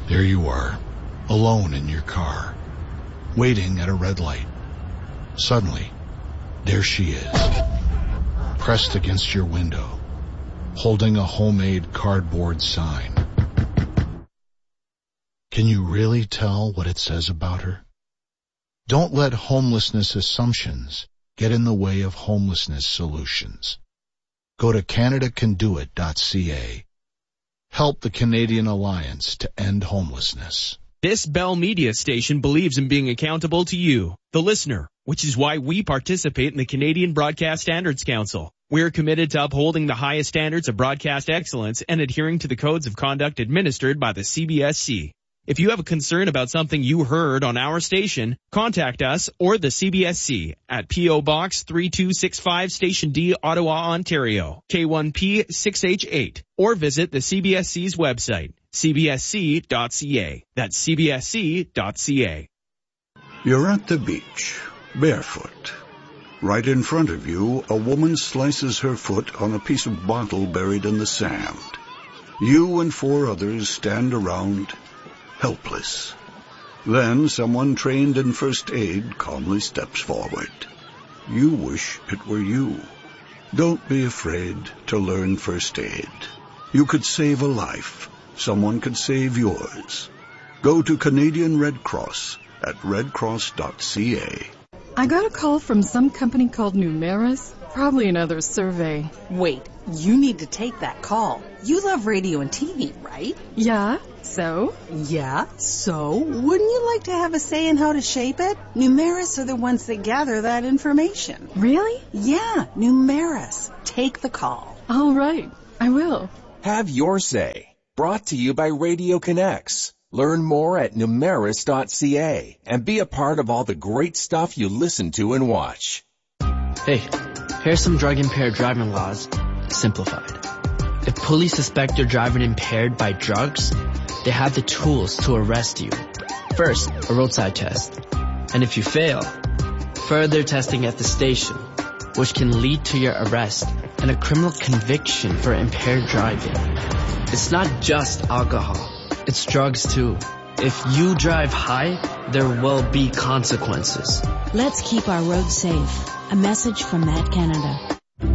There you are, alone in your car, waiting at a red light. Suddenly, there she is, pressed against your window, holding a homemade cardboard sign. Can you really tell what it says about her? Don't let homelessness assumptions get in the way of homelessness solutions. Go to CanadaCanDoIt.ca. Help the Canadian Alliance to end homelessness. This Bell Media station believes in being accountable to you, the listener, which is why we participate in the Canadian Broadcast Standards Council. We're committed to upholding the highest standards of broadcast excellence and adhering to the codes of conduct administered by the CBSC. If you have a concern about something you heard on our station, contact us or the CBSC at P.O. Box 3265 Station D, Ottawa, Ontario, K1P 6H8, or visit the CBSC's website, cbsc.ca. That's cbsc.ca. You're at the beach, barefoot. Right in front of you, a woman slices her foot on a piece of bottle buried in the sand. You and 4 others stand around, helpless. Then someone trained in first aid calmly steps forward. You wish it were you. Don't be afraid to learn first aid. You could save a life. Someone could save yours. Go to Canadian Red Cross at redcross.ca. I got a call from some company called Numeris. Probably another survey. Wait, you need to take that call. You love radio and TV, right? Yeah, so? Yeah, so? Wouldn't you like to have a say in how to shape it? Numeris are the ones that gather that information. Really? Yeah, Numeris. Take the call. All right, I will. Have your say. Brought to you by Radio Connects. Learn more at numeris.ca and be a part of all the great stuff you listen to and watch. Hey, here's some drug-impaired driving laws, simplified. If police suspect you're driving impaired by drugs, they have the tools to arrest you. First, a roadside test. And if you fail, further testing at the station, which can lead to your arrest and a criminal conviction for impaired driving. It's not just alcohol. It's drugs too. If you drive high, there will be consequences. Let's keep our roads safe. A message from Matt Canada.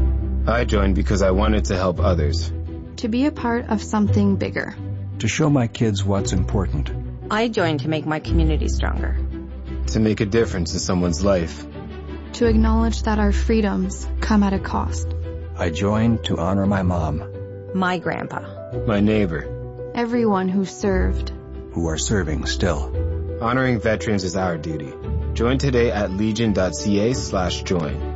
I joined because I wanted to help others. To be a part of something bigger. To show my kids what's important. I joined to make my community stronger. To make a difference in someone's life. To acknowledge that our freedoms come at a cost. I joined to honor my mom. My grandpa. My neighbor. Everyone who served. Who are serving still. Honoring veterans is our duty. Join today at legion.ca/join.